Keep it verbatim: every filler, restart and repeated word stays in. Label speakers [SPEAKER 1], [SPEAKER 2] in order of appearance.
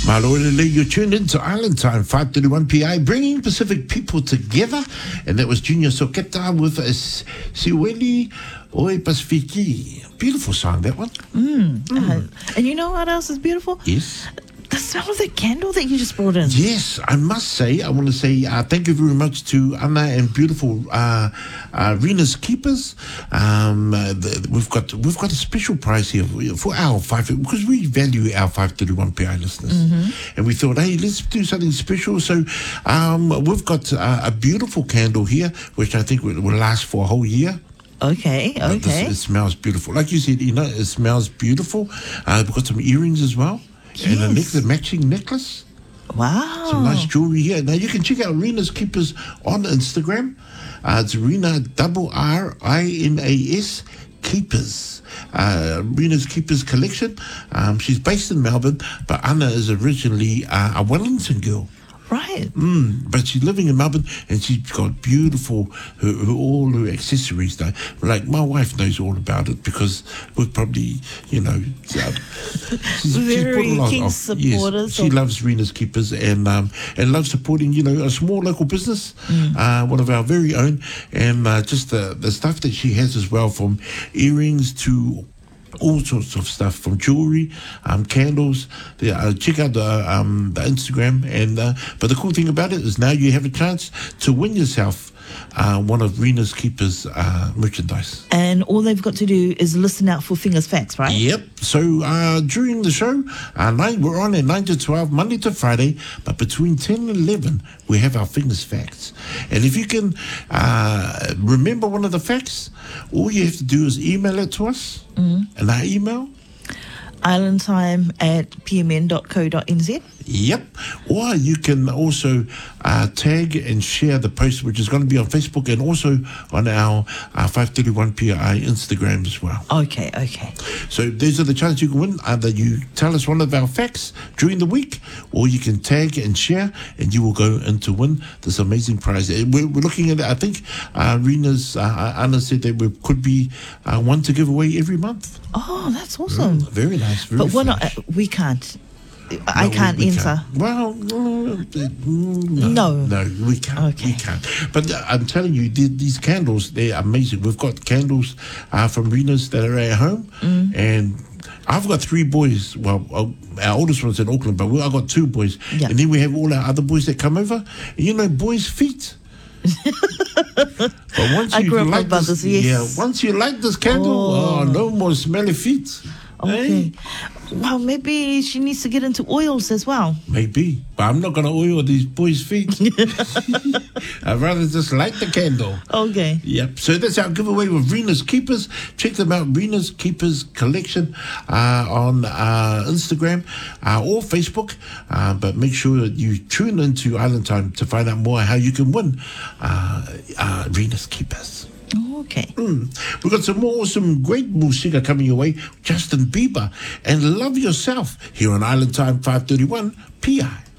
[SPEAKER 1] Malolele, you're tuned into Island Time, five thirty-one P I, bringing Pacific people together. And that was Junior Soketa with a Siweli Oi Pasifiki. Beautiful song, that one.
[SPEAKER 2] Mm. Mm. Uh, and you know what else is beautiful?
[SPEAKER 1] Yes.
[SPEAKER 2] The smell of the candle that you just brought in.
[SPEAKER 1] Yes, I must say, I want to say uh, thank you very much to Anna and beautiful uh, uh, Rena's Keepers. Um, uh, the, we've got we've got a special price here for our five, because we value our five thirty-one P I listeners, mm-hmm. and we thought, hey, let's do something special. So um, we've got uh, a beautiful candle here, which I think will, will last for a whole year.
[SPEAKER 2] Okay, okay.
[SPEAKER 1] This, it smells beautiful, like you said, you know, it smells beautiful. Uh, we've got some earrings as well. Yes. And a necklace, matching necklace.
[SPEAKER 2] Wow.
[SPEAKER 1] Some nice jewelry here. Now, you can check out Rena's Keepers on Instagram. Uh, it's Rena, double R I N A S, Keepers. Uh, Rena's Keepers collection. Um, she's based in Melbourne, but Anna is originally uh, a Wellington girl.
[SPEAKER 2] Right.
[SPEAKER 1] Mm, but she's living in Melbourne, and she's got beautiful, her, her, all her accessories, though. Like, my wife knows all about it, because we're probably, you know, uh, she's,
[SPEAKER 2] very
[SPEAKER 1] she's
[SPEAKER 2] keen
[SPEAKER 1] of,
[SPEAKER 2] supporters.
[SPEAKER 1] Yes, she loves Rena's Keepers, and um, and loves supporting, you know, a small local business, mm. uh, one of our very own, and uh, just the, the stuff that she has as well, from earrings to all sorts of stuff, from jewelry, um, candles. The, uh, check out the um, the Instagram, and uh, but the cool thing about it is now you have a chance to win yourself uh, one of Rena's Keepers uh, merchandise.
[SPEAKER 2] And all they've got to do is listen out for Fingers Facts, right?
[SPEAKER 1] Yep. So uh, during the show, uh, nine, we're on at nine to twelve, Monday to Friday, but between ten and eleven, we have our Fingers Facts. And if you can uh, remember one of the facts, all you have to do is email it to us. Mm. And our email?
[SPEAKER 2] islandtime at p m n dot co dot n z.
[SPEAKER 1] Yep. Or you can also uh, tag and share the post, which is going to be on Facebook and also on our uh, five thirty-one P I Instagram as well.
[SPEAKER 2] Okay, okay.
[SPEAKER 1] So these are the chances you can win. Either you tell us one of our facts during the week, or you can tag and share, and you will go in to win this amazing prize. We're, we're looking at it. I think uh, Rena's, uh, Anna said that we could be uh, one to give away every month.
[SPEAKER 2] Oh, that's awesome.
[SPEAKER 1] Mm, very nice. Very
[SPEAKER 2] but we're not, uh, we can't. I
[SPEAKER 1] no,
[SPEAKER 2] can't
[SPEAKER 1] we, we
[SPEAKER 2] enter.
[SPEAKER 1] Can't. Well, no,
[SPEAKER 2] no,
[SPEAKER 1] no, we can't.
[SPEAKER 2] Okay.
[SPEAKER 1] We can't. But uh, I'm telling you, the, these candles, they're amazing. We've got candles uh, from Rena's that are at home, mm. and I've got three boys. Well, uh, our oldest one's in Auckland, but we, I've got two boys, yeah. And then we have all our other boys that come over. And you know, boys' feet. But once
[SPEAKER 2] I
[SPEAKER 1] you
[SPEAKER 2] grew up
[SPEAKER 1] like
[SPEAKER 2] with brothers,
[SPEAKER 1] this,
[SPEAKER 2] yes.
[SPEAKER 1] Yeah, once you light this candle, oh. oh, no more smelly feet.
[SPEAKER 2] Okay.
[SPEAKER 1] Hey?
[SPEAKER 2] Well, maybe she needs to get into oils as well.
[SPEAKER 1] Maybe. But I'm not going to oil these boys' feet. I'd rather just light the candle.
[SPEAKER 2] Okay.
[SPEAKER 1] Yep. So that's our giveaway with Rena's Keepers. Check them out, Rena's Keepers Collection, uh, on uh, Instagram uh, or Facebook. Uh, but make sure that you tune into Island Time to find out more how you can win uh, uh, Rena's Keepers.
[SPEAKER 2] Okay.
[SPEAKER 1] Mm. We've got some more awesome, great music coming your way. Justin Bieber and Love Yourself here on Island Time five thirty-one P I.